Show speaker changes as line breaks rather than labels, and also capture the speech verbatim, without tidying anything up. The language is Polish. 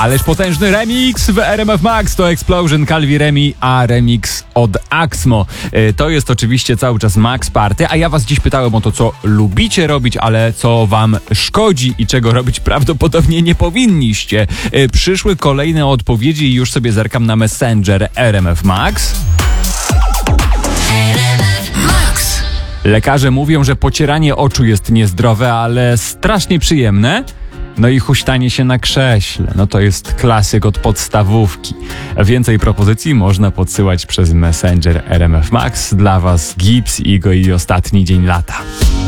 Ależ potężny remix w R M F Max to Explosion, Calvi Remi, a remix od Axmo. To jest oczywiście cały czas Max Party, a ja was dziś pytałem o to, co lubicie robić, ale co wam szkodzi i czego robić prawdopodobnie nie powinniście. Przyszły kolejne odpowiedzi i już sobie zerkam na Messenger R M F Max. Lekarze mówią, że pocieranie oczu jest niezdrowe, ale strasznie przyjemne. No i huśtanie się na krześle. No to jest klasyk od podstawówki. Więcej propozycji można podsyłać przez Messenger R M F Max. Dla was Gibbs, Igo i ostatni dzień lata.